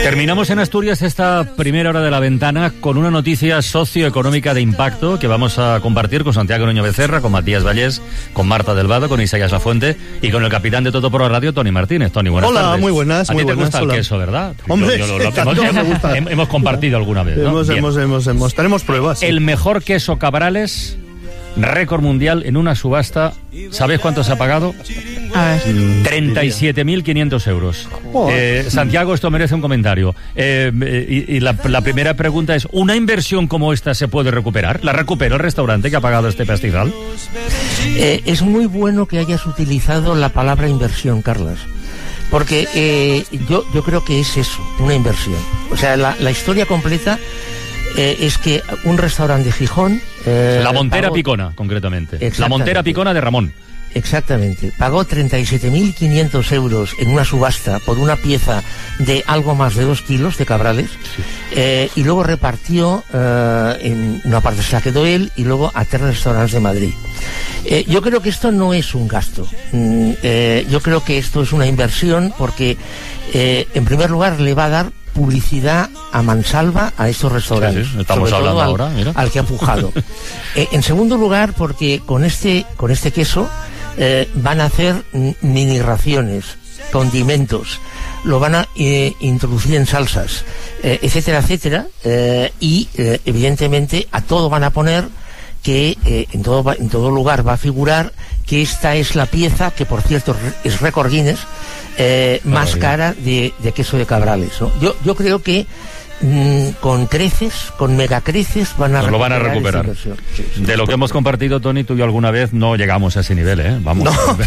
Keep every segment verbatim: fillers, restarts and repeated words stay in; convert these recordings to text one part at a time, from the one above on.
Terminamos en Asturias esta primera hora de la ventana con una noticia socioeconómica de impacto que vamos a compartir con Santiago Nuño Becerra, con Matías Vallés, con Marta del Vado, con Isaías Lafuente y con el capitán de Todo por la Radio, Tony Martínez. Tony, buenas hola, tardes. Hola, muy buenas. A muy ti te buenas, gusta hola. el queso, ¿verdad? Hombre, yo, yo, lo, tanto hemos, me gusta. hemos compartido alguna vez, ¿no? Hemos, hemos, hemos, hemos, tenemos pruebas. Sí. El mejor queso Cabrales, récord mundial en una subasta. ¿Sabéis cuánto se ha pagado? A ver. treinta y siete mil quinientos euros. Oh. Eh, Santiago, esto merece un comentario. Eh, y y la, la primera pregunta es, ¿una inversión como esta se puede recuperar? ¿La recupera el restaurante que ha pagado este pastizal? Eh, es muy bueno que hayas utilizado la palabra inversión, Carlas. Porque eh, yo, yo creo que es eso, una inversión. O sea, la, la historia completa eh, es que un restaurante de Gijón... Eh, la Montera pagó... Picona, concretamente. La Montera Picona de Ramón. Exactamente. Pagó treinta y siete mil quinientos euros en una subasta por una pieza de algo más de dos kilos de Cabrales, sí. eh, y luego repartió, eh, en una parte se la quedó él y luego a tres restaurantes de Madrid. Eh, yo creo que esto no es un gasto. Mm, eh, yo creo que esto es una inversión porque, eh, en primer lugar, le va a dar publicidad a mansalva a estos restaurantes, sí, sí, estamos sobre hablando todo al, ahora, mira. al que ha pujado. eh, en segundo lugar, porque con este con este queso eh, van a hacer mini raciones, condimentos, lo van a eh, introducir en salsas, eh, etcétera, etcétera, eh, y eh, evidentemente a todo van a poner que eh, en todo en todo lugar va a figurar que esta es la pieza, que por cierto es récord Guinness, eh, más oh, cara de, de queso de Cabrales, ¿no? Yo, yo creo que mm, con creces, con megacreces van a, Nos lo van a recuperar. Sí, sí, de lo que hemos compartido, Tony, tú y yo alguna vez no llegamos a ese nivel, ¿eh? Vamos. No,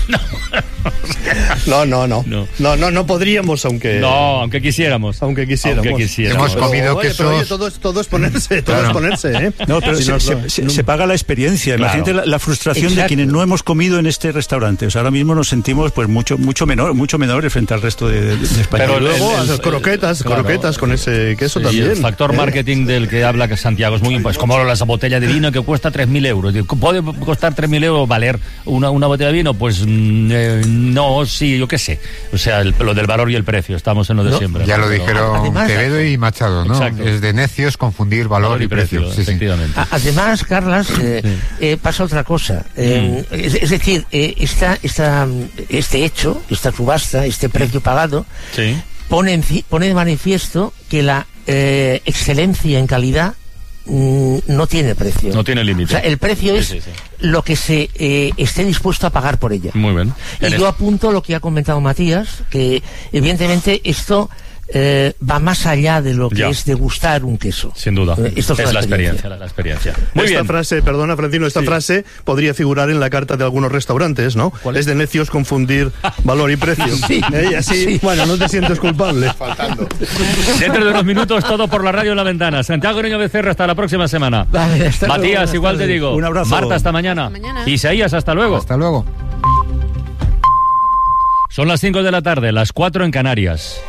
no, no, no, no, no, no, no podríamos, aunque... No, aunque quisiéramos. Aunque quisiéramos. Aunque quisiéramos. Hemos comido oye, quesos... Pero, oye, todo, es, todo es ponerse, todo claro. es ponerse, ¿eh? No, pero si se, no, se, no, se, no. se paga la experiencia. Claro. Imagínate la, la frustración Exacto. de quienes no hemos comido en este restaurante. O sea, ahora mismo nos sentimos pues mucho mucho menor, mucho menores frente al resto de, de, de España. Pero luego el, el, las croquetas, claro, croquetas con ese queso sí, también. El factor ¿eh? marketing del que habla que Santiago es muy pues como la botella de vino que cuesta tres mil euros. ¿Puede costar tres mil euros valer una, una botella de vino? Pues eh, no, sí, yo qué sé. O sea, el, lo del valor y el precio, estamos en lo de no, siempre. Ya ¿no? lo dijeron Además, Quevedo y Machado, ¿no? Exacto. Es de necios confundir valor, valor y, y precio. precio. Sí, efectivamente. Sí. Además, Carlas, eh, sí. eh, pasa otra cosa. Eh, mm. es, es decir, eh, esta, esta, este hecho, esta subasta, este precio pagado, sí. pone, en, pone de manifiesto que la eh, excelencia en calidad no tiene precio. No tiene límite. O sea, el precio sí, es sí, sí. lo que se eh, esté dispuesto a pagar por ella. Muy bien. Y en yo es... apunto lo que ha comentado Matías, que evidentemente esto eh, va más allá de lo que ya. es degustar un queso. Sin duda. Eh, esto es, es la experiencia. experiencia. La, la experiencia. Muy esta bien. frase, perdona, Francino, esta sí. frase podría figurar en la carta de algunos restaurantes, ¿no? ¿Cuál es? Es de necios confundir valor y precio. Sí. ¿Eh? Y así, sí. bueno, no te sientes culpable. Faltando. Dentro de unos minutos, todo por la radio en la ventana. Santiago Nuño Becerra, hasta la próxima semana. Vale, hasta Matías, luego, igual te digo. Un abrazo. Marta, hasta mañana. Hasta mañana. Isaías, hasta luego. Hasta luego. Son las cinco de la tarde, las cuatro en Canarias.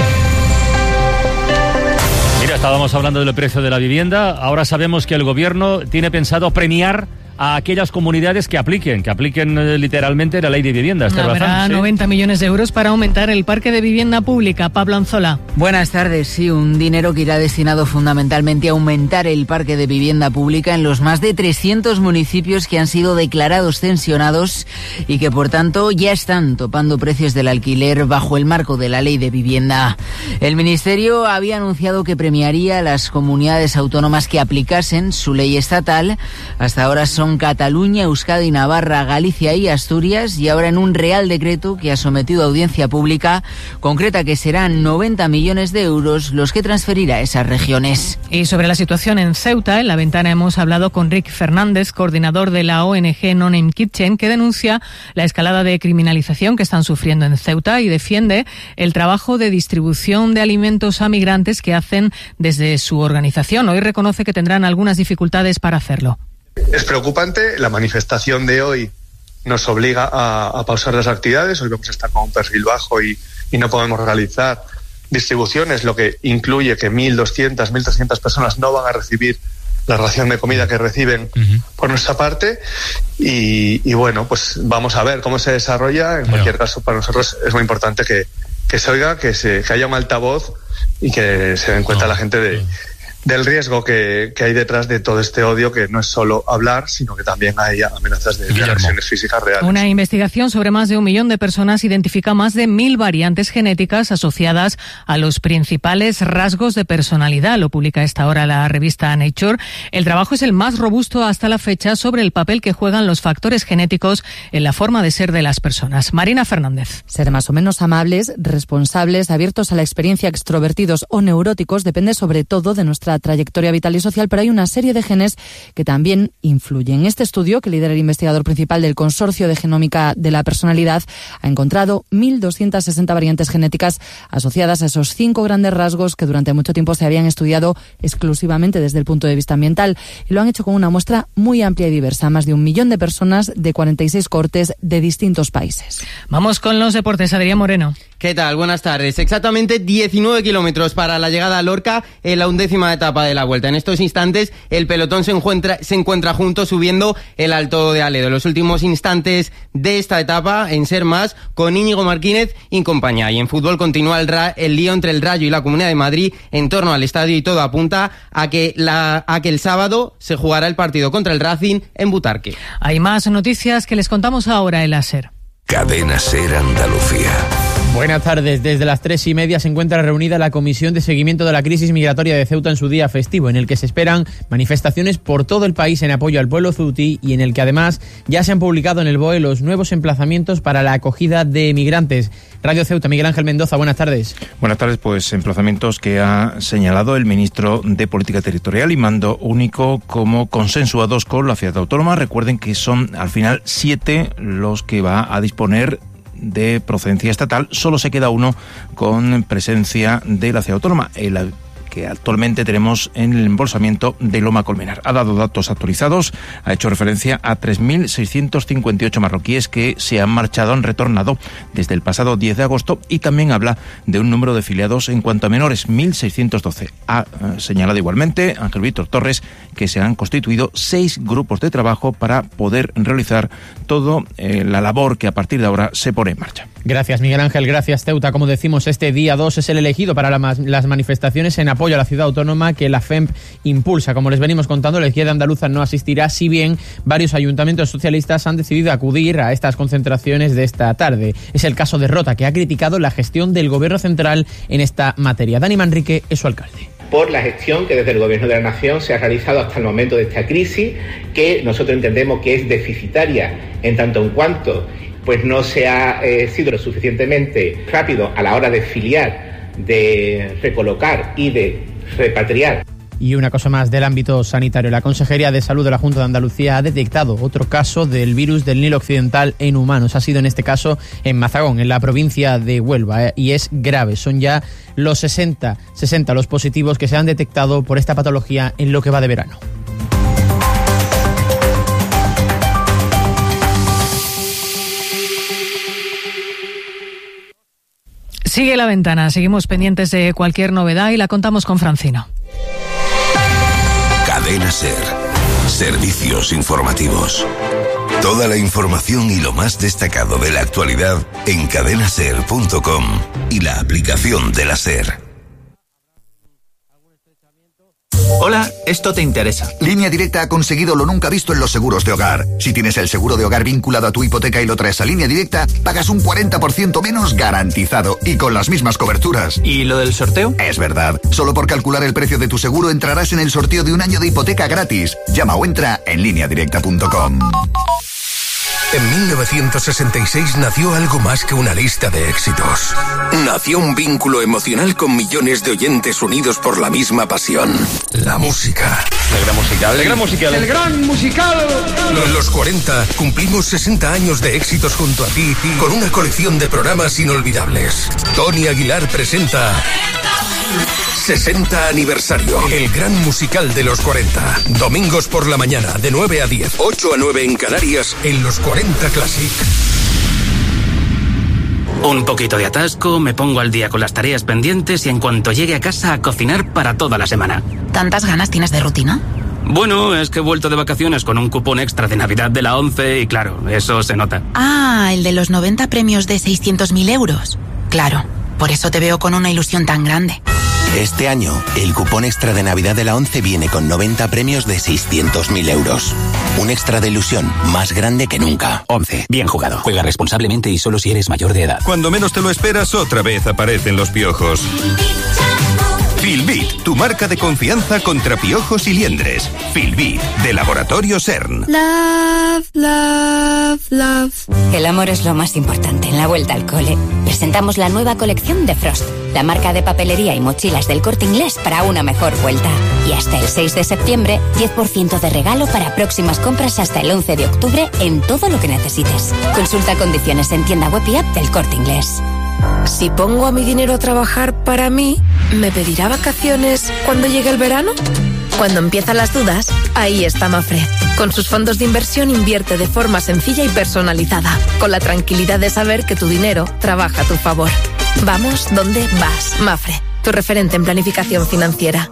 Mira, estábamos hablando del precio de la vivienda. Ahora sabemos que el gobierno tiene pensado premiar a aquellas comunidades que apliquen, que apliquen eh, literalmente la ley de vivienda. Habrá Bazán, ¿sí? noventa millones de euros para aumentar el parque de vivienda pública. Pablo Anzola. Buenas tardes. Sí, un dinero que irá destinado fundamentalmente a aumentar el parque de vivienda pública en los más de trescientos municipios que han sido declarados tensionados y que, por tanto, ya están topando precios del alquiler bajo el marco de la ley de vivienda. El Ministerio había anunciado que premiaría a las comunidades autónomas que aplicasen su ley estatal. Hasta ahora son Cataluña, Euskadi, Navarra, Galicia y Asturias, y ahora en un Real Decreto que ha sometido a audiencia pública concreta que serán noventa millones de euros los que transferirá a esas regiones. Y sobre la situación en Ceuta, en la ventana hemos hablado con Rick Fernández, coordinador de la O N G No Name Kitchen, que denuncia la escalada de criminalización que están sufriendo en Ceuta y defiende el trabajo de distribución de alimentos a migrantes que hacen desde su organización. Hoy reconoce que tendrán algunas dificultades para hacerlo. Es preocupante, la manifestación de hoy nos obliga a, a pausar las actividades. Hoy vamos a estar con un perfil bajo y, y no podemos realizar distribuciones, lo que incluye que mil doscientas, mil trescientas personas no van a recibir la ración de comida que reciben uh-huh. por nuestra parte y, y bueno, pues vamos a ver cómo se desarrolla. En cualquier caso, para nosotros es muy importante que, que se oiga, que, se, que haya un altavoz y que se den cuenta la gente de, del riesgo que, que hay detrás de todo este odio, que no es solo hablar, sino que también hay amenazas de, de agresiones físicas reales. Una investigación sobre más de un millón de personas identifica más de mil variantes genéticas asociadas a los principales rasgos de personalidad. Lo publica a esta hora la revista Nature. El trabajo es el más robusto hasta la fecha sobre el papel que juegan los factores genéticos en la forma de ser de las personas. Marina Fernández. Ser más o menos amables, responsables, abiertos a la experiencia, extrovertidos o neuróticos depende sobre todo de nuestra trayectoria vital y social, pero hay una serie de genes que también influyen. Este estudio, que lidera el investigador principal del Consorcio de Genómica de la Personalidad, ha encontrado mil doscientas sesenta variantes genéticas asociadas a esos cinco grandes rasgos que durante mucho tiempo se habían estudiado exclusivamente desde el punto de vista ambiental, y lo han hecho con una muestra muy amplia y diversa, más de un millón de personas de cuarenta y seis cohortes de distintos países. Vamos con los deportes. Adrián Moreno. ¿Qué tal? Buenas tardes. Exactamente diecinueve kilómetros para la llegada a Lorca en la undécima etapa de la Vuelta. En estos instantes el pelotón se encuentra, se encuentra junto subiendo el Alto de Aledo. Los últimos instantes de esta etapa en Ser Más con Íñigo Martínez y compañía. Y en fútbol continúa el, ra- el lío entre el Rayo y la Comunidad de Madrid en torno al estadio, y todo apunta a que, la, a que el sábado se jugará el partido contra el Racing en Butarque. Hay más noticias que les contamos ahora en la SER. Cadena SER Andalucía. Buenas tardes. Desde las tres y media se encuentra reunida la Comisión de Seguimiento de la Crisis Migratoria de Ceuta en su día festivo, en el que se esperan manifestaciones por todo el país en apoyo al pueblo ceutí, y en el que además ya se han publicado en el B O E los nuevos emplazamientos para la acogida de migrantes. Radio Ceuta, Miguel Ángel Mendoza, buenas tardes. Buenas tardes, pues emplazamientos que ha señalado el ministro de Política Territorial y Mando Único como consensuados con la ciudad autónoma. Recuerden que son al final siete los que va a disponer de procedencia estatal. Solo se queda uno con presencia de la ciudad autónoma, el que actualmente tenemos en el embolsamiento de Loma Colmenar. Ha dado datos actualizados, ha hecho referencia a tres mil seiscientos cincuenta y ocho marroquíes que se han marchado, han retornado desde el pasado diez de agosto, y también habla de un número de filiados en cuanto a menores, mil seiscientos doce. Ha eh, señalado igualmente Ángel Víctor Torres que se han constituido seis grupos de trabajo para poder realizar toda eh, la labor que a partir de ahora se pone en marcha. Gracias, Miguel Ángel. Gracias, Ceuta. Como decimos, este día dos es el elegido para la, las manifestaciones en apoyo a la ciudad autónoma que la F E M P impulsa. Como les venimos contando, la izquierda andaluza no asistirá, si bien varios ayuntamientos socialistas han decidido acudir a estas concentraciones de esta tarde. Es el caso de Rota, que ha criticado la gestión del gobierno central en esta materia. Dani Manrique es su alcalde. Por la gestión que desde el Gobierno de la Nación se ha realizado hasta el momento de esta crisis, que nosotros entendemos que es deficitaria en tanto en cuanto pues no se ha eh, sido lo suficientemente rápido a la hora de filiar, de recolocar y de repatriar. Y una cosa más del ámbito sanitario. La Consejería de Salud de la Junta de Andalucía ha detectado otro caso del virus del Nilo Occidental en humanos. Ha sido en este caso en Mazagón, en la provincia de Huelva, eh, y es grave. Son ya los sesenta, sesenta los positivos que se han detectado por esta patología en lo que va de verano. Sigue La Ventana, seguimos pendientes de cualquier novedad y la contamos con Francino. Cadena SER. Servicios informativos. Toda la información y lo más destacado de la actualidad en cadena ser punto com y la aplicación de la SER. Hola, esto te interesa. Línea Directa ha conseguido lo nunca visto en los seguros de hogar. Si tienes el seguro de hogar vinculado a tu hipoteca y lo traes a Línea Directa, pagas un cuarenta por ciento menos garantizado y con las mismas coberturas. ¿Y lo del sorteo? Es verdad. Solo por calcular el precio de tu seguro entrarás en el sorteo de un año de hipoteca gratis. Llama o entra en línea directa punto com. En mil novecientos sesenta y seis nació algo más que una lista de éxitos. Nació un vínculo emocional con millones de oyentes unidos por la misma pasión. La música. El gran musical. El gran musical. El gran musical. En los cuarenta cumplimos sesenta años de éxitos junto a ti con una colección de programas inolvidables. Tony Aguilar presenta sesenta aniversario. El gran musical de los cuarenta. Domingos por la mañana de nueve a diez, ocho a nueve en Canarias, en los cuarenta Classic. Un poquito de atasco, me pongo al día con las tareas pendientes y en cuanto llegue a casa a cocinar para toda la semana. ¿Tantas ganas tienes de rutina? Bueno, es que he vuelto de vacaciones con un cupón extra de Navidad de la ONCE y claro, eso se nota. Ah, el de los noventa premios de seiscientos mil euros. Claro, por eso te veo con una ilusión tan grande. Este año, el cupón extra de Navidad de la ONCE viene con noventa premios de seiscientos mil euros. Un extra de ilusión más grande que nunca. ONCE. Bien jugado. Juega responsablemente y solo si eres mayor de edad. Cuando menos te lo esperas, otra vez aparecen los piojos. Filbit, tu marca de confianza contra piojos y liendres. Filbit, de Laboratorio CERN. Love, love, love. El amor es lo más importante en la vuelta al cole. Presentamos la nueva colección de Frost, la marca de papelería y mochilas del Corte Inglés para una mejor vuelta. Y hasta el seis de septiembre, diez por ciento de regalo para próximas compras hasta el once de octubre en todo lo que necesites. Consulta condiciones en tienda web y app del Corte Inglés. Si pongo a mi dinero a trabajar para mí, ¿me pedirá vacaciones cuando llegue el verano? Cuando empiezan las dudas, ahí está Mafre. Con sus fondos de inversión invierte de forma sencilla y personalizada, con la tranquilidad de saber que tu dinero trabaja a tu favor. Vamos donde vas. Mafre, tu referente en planificación financiera.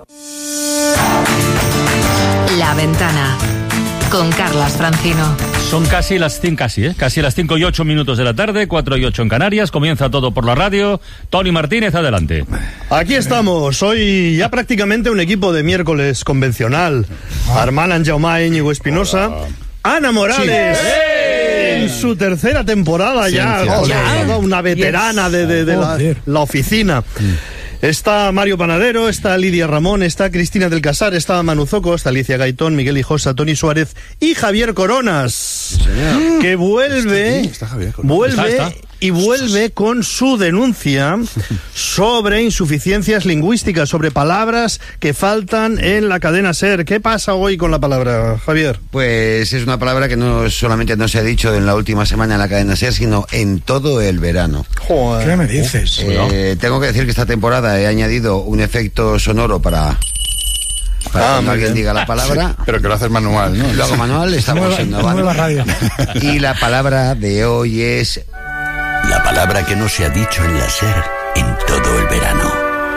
La Ventana, con Carlas Francino. Son casi las cinco, casi, ¿eh? Casi las cinco y ocho minutos de la tarde, cuatro y ocho en Canarias. Comienza todo por la radio. Tony Martínez, adelante. Aquí estamos, hoy ya prácticamente un equipo de miércoles convencional. Ah. Armán Anjaumá, Íñigo Espinosa. Hola. Ana Morales. Sí. En su tercera temporada ya, ya. Una veterana de, de, de la, la oficina. Está Mario Panadero, está Lidia Ramón, está Cristina del Casar, está Manu Zoco, está Alicia Gaitón, Miguel Hijosa, Tony Suárez y Javier Coronas, sí, que vuelve, está aquí, está Javier vuelve está, está. y vuelve con su denuncia sobre insuficiencias lingüísticas, sobre palabras que faltan en la cadena SER. ¿Qué pasa hoy con la palabra, Javier? Pues es una palabra que no solamente no se ha dicho en la última semana en la cadena SER, sino en todo el verano. Joder. ¿Qué me dices? Eh, tengo que decir que esta temporada he añadido un efecto sonoro para, para ah, cuando alguien bien. diga la palabra. Sí, pero que lo haces manual, ¿no? Lo hago manual, estamos nueva, innovando. Nueva radio. Y la palabra de hoy es... La palabra que no se ha dicho en la SER en todo el verano.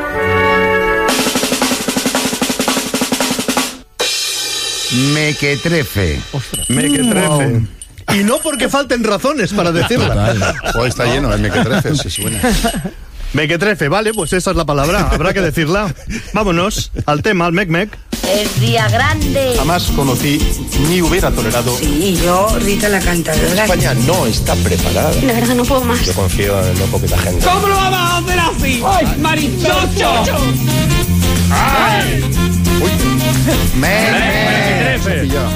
Mequetrefe. Ostras. Mequetrefe. Wow. Y no porque falten razones para decirla. Hoy está lleno de mequetrefe, sí, suena. Mequetrefe, vale, pues esa es la palabra, habrá que decirla. Vámonos al tema, al mec-mec. Es día grande. Jamás conocí ni hubiera tolerado. Sí, yo, Rita la cantadora. España no está preparada. De verdad no puedo más. Yo confío en no poquita gente. ¿Cómo lo vamos a hacer así? ¡Ay, marichocho! ¡Ay! ¡Uy! ¡Mec-mec!